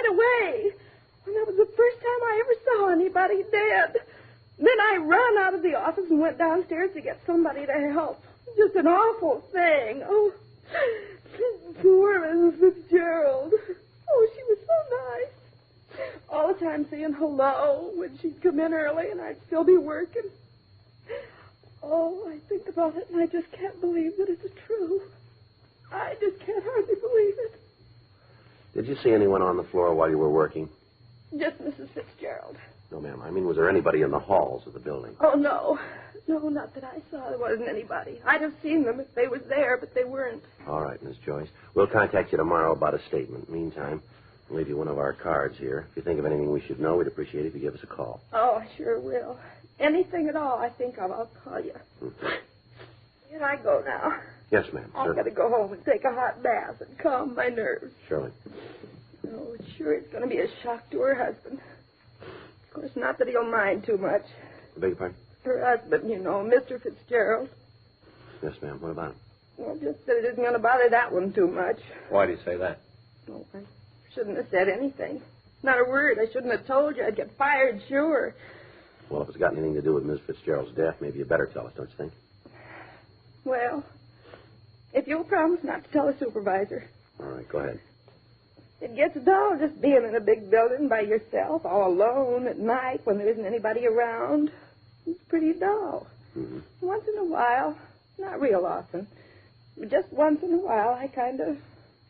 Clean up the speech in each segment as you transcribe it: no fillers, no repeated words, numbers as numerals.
away. And that was the first time I ever saw anybody dead. Then I ran out of the office and went downstairs to get somebody to help. Just an awful thing. Oh, poor Mrs. Fitzgerald. Oh, she was so nice. All the time saying hello when she'd come in early and I'd still be working. Oh, I think about it and I just can't believe that it's true. I just can't hardly believe it. Did you see anyone on the floor while you were working? Just Mrs. Fitzgerald. No, ma'am. I mean, was there anybody in the halls of the building? Oh, no. No, not that I saw. There wasn't anybody. I'd have seen them if they was there, but they weren't. All right, Miss Joyce. We'll contact you tomorrow about a statement. Meantime, we'll leave you one of our cards here. If you think of anything we should know, we'd appreciate it if you give us a call. Oh, I sure will. Anything at all I think of, I'll call you. Mm-hmm. Can I go now? Yes, ma'am. I've got to go home and take a hot bath and calm my nerves. Surely. Oh, sure, it's going to be a shock to her husband. Of course, not that he'll mind too much. I beg your pardon? Her husband, you know, Mr. Fitzgerald. Yes, ma'am. What about him? Well, just that it isn't going to bother that one too much. Why do you say that? Oh, I shouldn't have said anything. Not a word. I shouldn't have told you. I'd get fired, sure. Well, if it's got anything to do with Miss Fitzgerald's death, maybe you better tell us, don't you think? Well, if you'll promise not to tell the supervisor. All right, go ahead. It gets dull just being in a big building by yourself, all alone at night when there isn't anybody around. It's pretty dull. Mm-hmm. Once in a while, not real often, but just once in a while, I kind of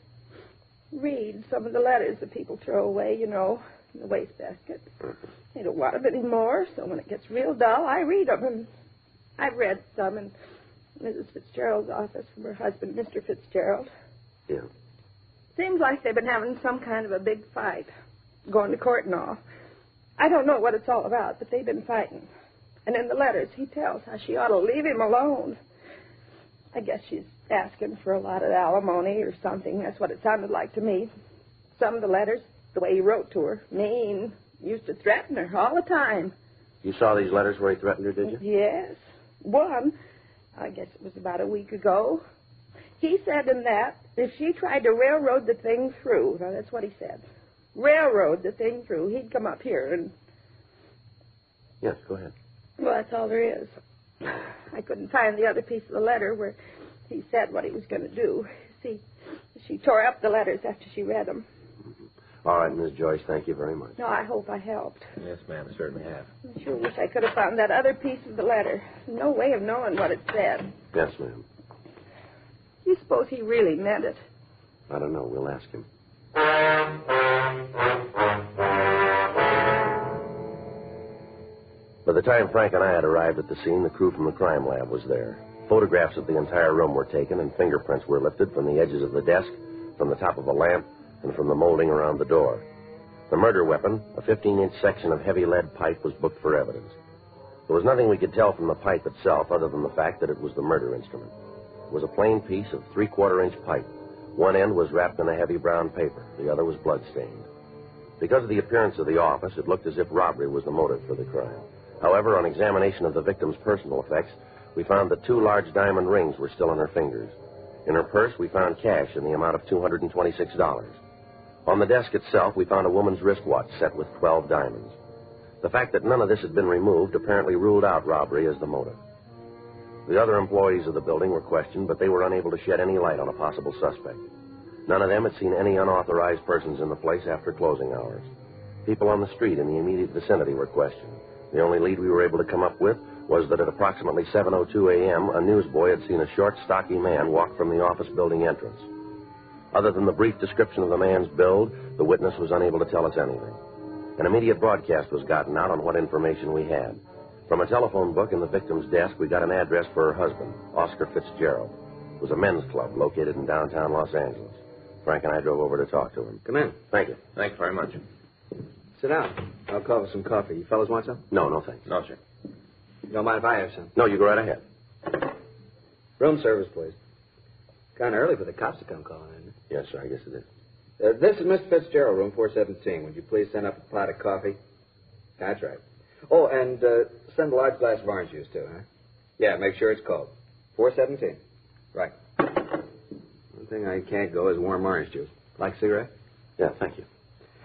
read some of the letters that people throw away, you know, in the wastebasket. Mm-hmm. They don't want them anymore, so when it gets real dull, I read them. And I've read some in Mrs. Fitzgerald's office from her husband, Mr. Fitzgerald. Yeah. Seems like they've been having some kind of a big fight, going to court and all. I don't know what it's all about, but they've been fighting. And in the letters, he tells how she ought to leave him alone. I guess she's asking for a lot of alimony or something. That's what it sounded like to me. Some of the letters, the way he wrote to her, mean. Used to threaten her all the time. You saw these letters where he threatened her, did you? Yes. One, I guess it was about a week ago. He said in that if she tried to railroad the thing through, now that's what he said, railroad the thing through, he'd come up here and... Yes, go ahead. Well, that's all there is. I couldn't find the other piece of the letter where he said what he was going to do. See, she tore up the letters after she read them. Mm-hmm. All right, Miss Joyce, thank you very much. No, I hope I helped. Yes, ma'am, I certainly have. I sure wish I could have found that other piece of the letter. No way of knowing what it said. Yes, ma'am. You suppose he really meant it? I don't know. We'll ask him. By the time Frank and I had arrived at the scene, the crew from the crime lab was there. Photographs of the entire room were taken, and fingerprints were lifted from the edges of the desk, from the top of a lamp, and from the molding around the door. The murder weapon, a 15-inch section of heavy lead pipe, was booked for evidence. There was nothing we could tell from the pipe itself other than the fact that it was the murder instrument. It was a plain piece of 3/4-inch pipe. One end was wrapped in a heavy brown paper. The other was blood-stained. Because of the appearance of the office, it looked as if robbery was the motive for the crime. However, on examination of the victim's personal effects, we found that 2 large diamond rings were still on her fingers. In her purse, we found cash in the amount of $226. On the desk itself, we found a woman's wristwatch set with 12 diamonds. The fact that none of this had been removed apparently ruled out robbery as the motive. The other employees of the building were questioned, but they were unable to shed any light on a possible suspect. None of them had seen any unauthorized persons in the place after closing hours. People on the street in the immediate vicinity were questioned. The only lead we were able to come up with was that at approximately 7:02 a.m., a newsboy had seen a short, stocky man walk from the office building entrance. Other than the brief description of the man's build, the witness was unable to tell us anything. An immediate broadcast was gotten out on what information we had. From a telephone book in the victim's desk, we got an address for her husband, Oscar Fitzgerald. It was a men's club located in downtown Los Angeles. Frank and I drove over to talk to him. Come in. Thank you. Thanks very much. Sit down. I'll call for some coffee. You fellas want some? No, no, thanks. No, sir. You don't mind if I have some? No, you go right ahead. Room service, please. Kind of early for the cops to come calling, isn't it? Yes, sir, I guess it is. This is Mr. Fitzgerald, room 417. Would you please send up a pot of coffee? That's right. Oh, and send a large glass of orange juice, too, huh? Yeah, make sure it's cold. 417. Right. One thing I can't go is warm orange juice. Like a cigarette? Yeah, thank you.